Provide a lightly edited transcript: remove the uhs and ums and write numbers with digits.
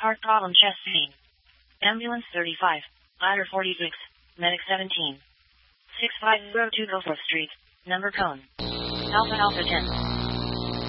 Heart problem chest pain. Ambulance 35. Ladder 46. Medic 17. 6502 Goforth Street. Number cone. Alpha Alpha 10.